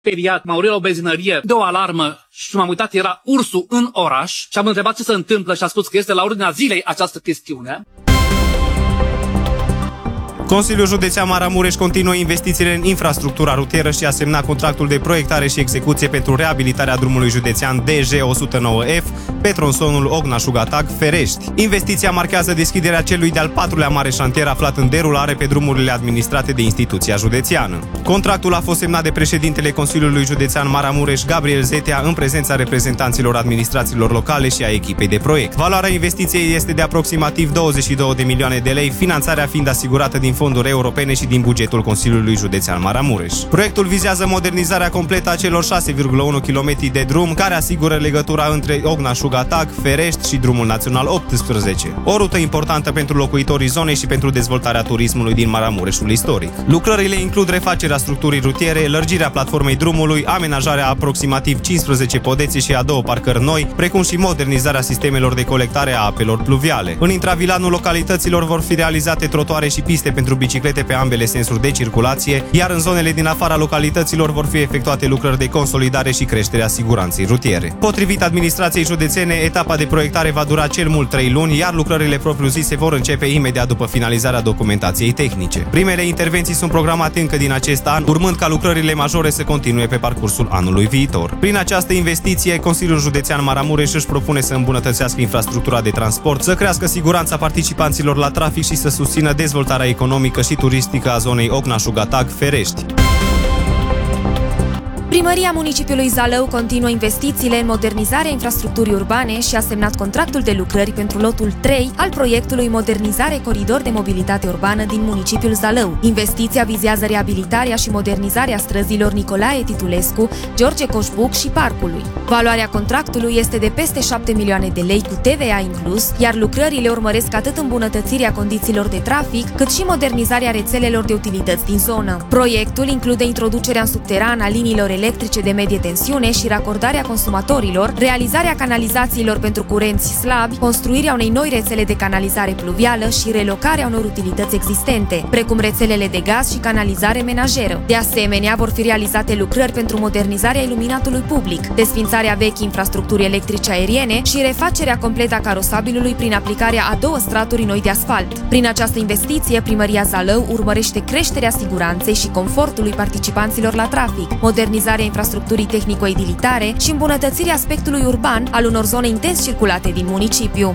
speriat, m-am urcat la o benzinărie de o alarmă și m-am uitat, era ursul în oraș și am întrebat ce se întâmplă și a spus că este la ordinea zilei această chestiune. Consiliul Județean Maramureș continuă investițiile în infrastructura rutieră și a semnat contractul de proiectare și execuție pentru reabilitarea drumului județean DG109F pe tronsonul Ogna-Șugatag-Ferești. Investiția marchează deschiderea celui de-al patrulea mare șantier aflat în derulare pe drumurile administrate de instituția județeană. Contractul a fost semnat de președintele Consiliului Județean Maramureș, Gabriel Zetea, în prezența reprezentanților administrațiilor locale și a echipei de proiect. Valoarea investiției este de aproximativ 22 de milioane de lei, finanțarea fiind asigurată din fonduri europene și din bugetul Consiliului Județean Maramureș. Proiectul vizează modernizarea completă a celor 6,1 km de drum care asigură legătura între Ogna-Șugatag, Ferești și drumul național 18. O rută importantă pentru locuitorii zonei și pentru dezvoltarea turismului din Maramureșul istoric. Lucrările includ refacerea structurii rutiere, lărgirea platformei drumului, amenajarea aproximativ 15 podețe și a 2 parcări noi, precum și modernizarea sistemelor de colectare a apelor pluviale. În intravilanul localităților vor fi realizate trotuare și piste pentru biciclete pe ambele sensuri de circulație, iar în zonele din afara localităților vor fi efectuate lucrări de consolidare și creșterea siguranței rutiere. Potrivit administrației județene, etapa de proiectare va dura cel mult 3 luni, iar lucrările propriu-zise vor începe imediat după finalizarea documentației tehnice. Primele intervenții sunt programate încă din acest an, urmând ca lucrările majore să continue pe parcursul anului viitor. Prin această investiție, Consiliul Județean Maramureș își propune să îmbunătățească infrastructura de transport, să crească siguranța participanților la trafic și să susțină dezvoltarea economică și turistică a zonei Ogna-Șugatag-Ferești. Primăria municipiului Zalău continuă investițiile în modernizarea infrastructurii urbane și a semnat contractul de lucrări pentru lotul 3 al proiectului Modernizare Coridor de Mobilitate Urbană din municipiul Zalău. Investiția vizează reabilitarea și modernizarea străzilor Nicolae Titulescu, George Coșbuc și Parcului. Valoarea contractului este de peste 7 milioane de lei cu TVA inclus, iar lucrările urmăresc atât îmbunătățirea condițiilor de trafic, cât și modernizarea rețelelor de utilități din zonă. Proiectul include introducerea în subteran a liniilor electrice de medie tensiune și racordarea consumatorilor, realizarea canalizațiilor pentru curenți slabi, construirea unei noi rețele de canalizare pluvială și relocarea unor utilități existente, precum rețelele de gaz și canalizare menajeră. De asemenea, vor fi realizate lucrări pentru modernizarea iluminatului public, desfințarea vechii infrastructuri electrice aeriene și refacerea completă a carosabilului prin aplicarea a 2 straturi noi de asfalt. Prin această investiție, Primăria Zalău urmărește creșterea siguranței și confortului participanților la trafic, modernizarea infrastructurii tehnico-edilitare și îmbunătățirea aspectului urban al unor zone intens circulate din municipiu.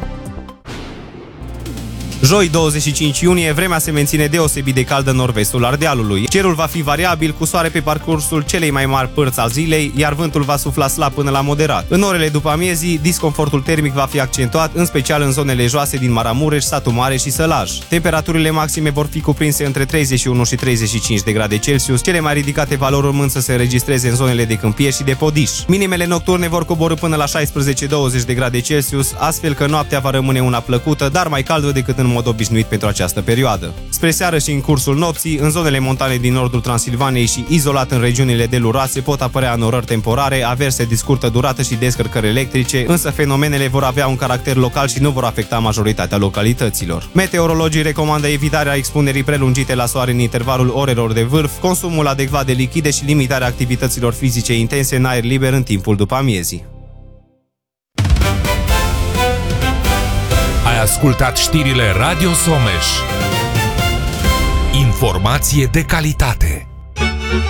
Joi, 25 iunie, vremea se menține deosebit de caldă în nord-vestul Ardealului. Cerul va fi variabil, cu soare pe parcursul celei mai mari părți al zilei, iar vântul va sufla slab până la moderat. În orele după amiezii, disconfortul termic va fi accentuat, în special în zonele joase din Maramureș, Satu Mare și Sălaj. Temperaturile maxime vor fi cuprinse între 31 și 35 de grade Celsius, cele mai ridicate valori urmând să se înregistreze în zonele de Câmpie și de Podiș. Minimele nocturne vor coborî până la 16-20 de grade Celsius, astfel că noaptea va rămâne una plăcută, dar mai caldă decât în mod obișnuit pentru această perioadă. Spre seară și în cursul nopții, în zonele montane din nordul Transilvaniei și izolat în regiunile deluroase pot apărea anorări temporare, averse de scurtă durată și descărcări electrice, însă fenomenele vor avea un caracter local și nu vor afecta majoritatea localităților. Meteorologii recomandă evitarea expunerii prelungite la soare în intervalul orelor de vârf, consumul adecvat de lichide și limitarea activităților fizice intense în aer liber în timpul după amiezii. Ai ascultat știrile Radio Someș. Informație de calitate.